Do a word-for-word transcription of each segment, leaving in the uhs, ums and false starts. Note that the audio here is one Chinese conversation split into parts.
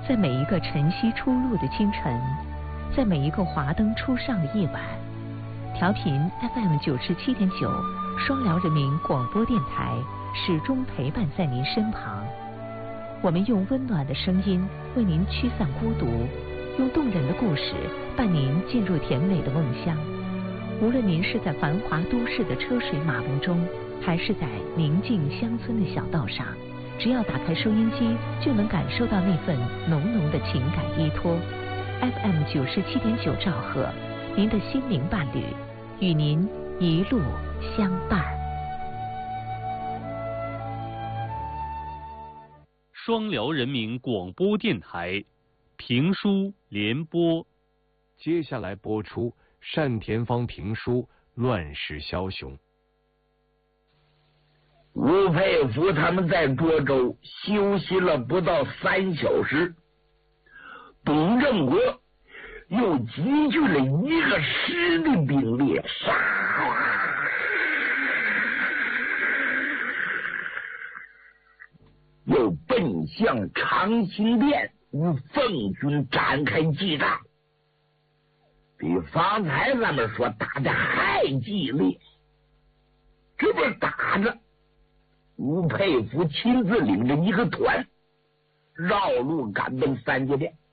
在每一个晨曦初露的清晨，在每一个华灯初上的夜晚，调频 F M 九十七点九，双辽人民广播电台始终陪伴在您身旁。我们用温暖的声音为您驱散孤独，用动人的故事伴您进入甜美的梦乡。无论您是在繁华都市的车水马龙中，还是在宁静乡村的小道上，只要打开收音机，就能感受到那份浓浓的情感依托。F M 九十七点九兆赫，您的心灵伴侣，与您一路相伴。 双辽人民广播电台评书联播， 接下来播出单田芳评书《乱世枭雄》。 吴佩孚他们在涿州休息了不到三小时，董正国又集聚了一个师的兵力，杀又奔向长辛店，与奉军展开激战，比方才咱们说打的还激烈。这不打着，吴佩孚亲自领着一个团绕路赶奔三界店。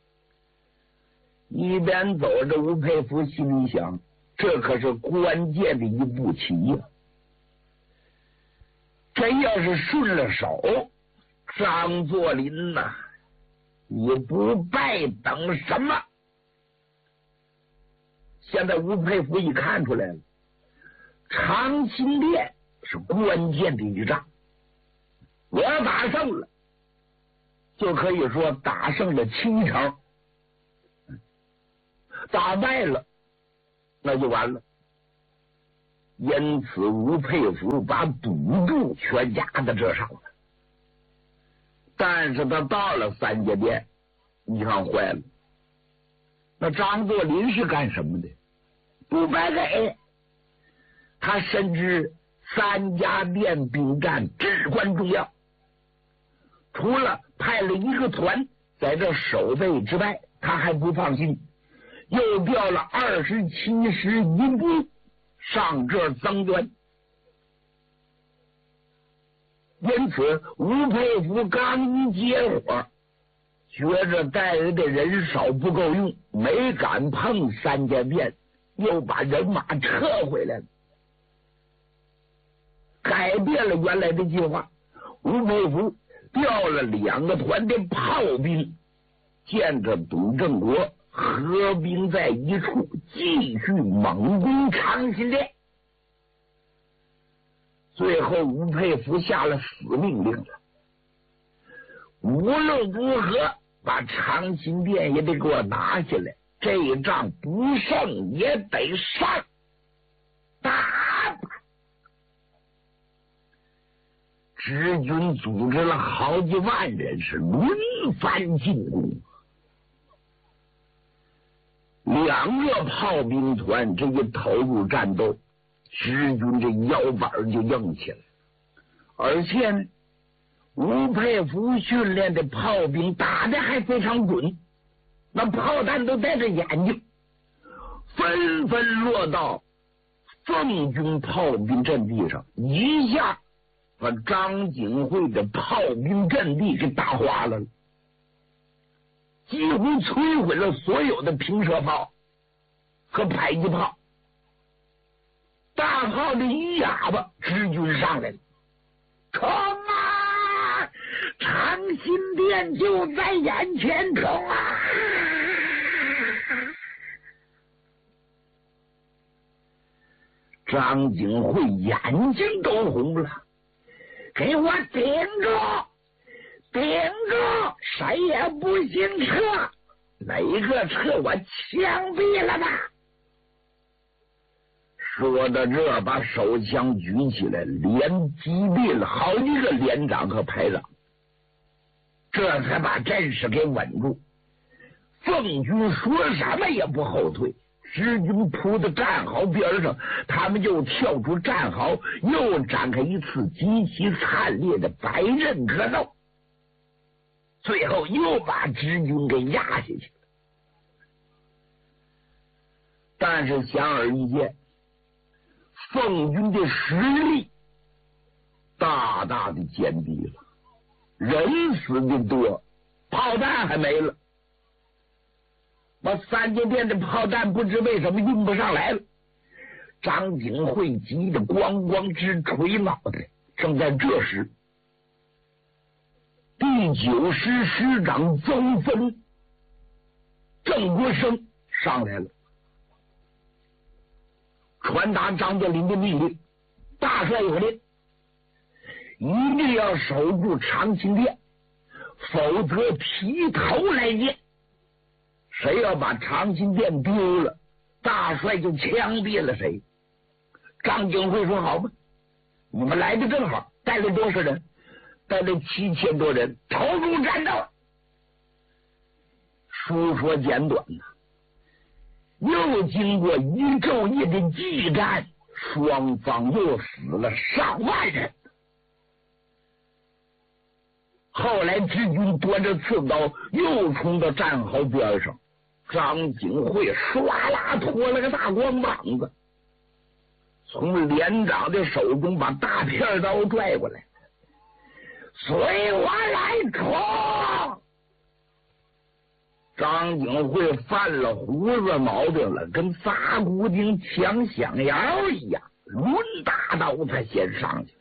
一边走着，吴佩孚心里想，这可是关键的一步棋呀！真要是顺了手，张作霖呐、啊，你不败等什么？现在吴佩孚一看出来了，长辛店是关键的一仗，我要打胜了，就可以说打胜了七成；打败了，那就完了。因此，吴佩孚把赌注全压在这上了。但是他到了三界店，你看坏了。那张作霖是干什么的？不白给。他深知三家店兵战至关重要，除了派了一个团在这守备之外，他还不放心，又调了二十七师一部上这增援。因此，吴佩孚刚一接火，觉着带来的人少不够用，没敢碰三家店，又把人马撤回来了，改变了原来的计划。吴佩孚调了两个团的炮兵，见着董正国合兵在一处，继续猛攻长辛店。最后，吴佩孚下了死命令了，无论如何把长辛店也得给我拿下来，这一仗不胜也得上，打吧！直军组织了好几万人，是轮番进攻。两个炮兵团这一投入战斗，直军这腰板就硬起来。而且呢，吴佩孚训练的炮兵打的还非常准，那炮弹都带着眼睛，纷纷落到奉军炮兵阵地上，一下把张景惠的炮兵阵地给打花了，几乎摧毁了所有的平射炮和迫击炮。大炮的一哑巴，直军上来了，冲啊！长辛店就在眼前，冲啊！张景惠眼睛都红了，给我顶住！顶住！谁也不行撤，哪个撤我枪毙了吧！说到这，把手枪举起来，连击毙了好几个连长和排长，这才把阵势给稳住。奉军说什么也不后退，直军扑到战壕边上，他们就跳出战壕，又展开一次极其惨烈的白刃格斗。 最后又把直军给压下去了。但是显而易见，奉军的实力大大的减低了，人死的多，炮弹还没了。把三节殿的炮弹不知为什么运不上来了。张景惠急得咣咣直捶脑袋。正在这时，第九师师长邹芬、郑国生上来了，传达张作霖的命令：大帅有令，一定要守住长清殿，否则提头来见。谁要把长清殿丢了，大帅就枪毙了谁。张景惠说：好吧，你们来的正好，带了多少人？带了七千多人，投入战斗。书说简短呐，又经过一昼夜的激战，双方又死了上万人。后来志军夺着刺刀又冲到战壕边上，张景惠唰啦脱了个大光膀子，从连长的手中把大片刀拽过来，随我来冲！张景惠犯了胡子毛病了，跟撒骨精抢响摇一样，抡大刀他先上去。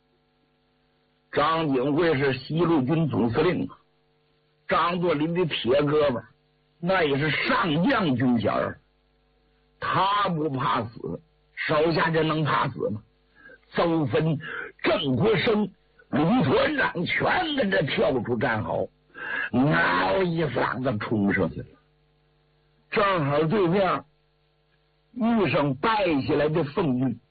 张景惠是西路军总司令啊，张作霖的铁胳膊，那也是上将军衔儿，他不怕死，手下人能怕死吗？邹芬、郑国生、吕团长全跟着跳出战壕，嗷一嗓子冲上去了。正好对面遇上败下来的奉军，